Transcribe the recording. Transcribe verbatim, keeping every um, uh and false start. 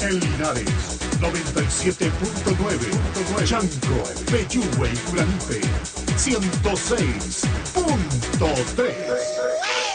Coronel Linares, noventa y siete punto nueve. Chanco, Peyúgue y Curanipe, ciento seis punto tres.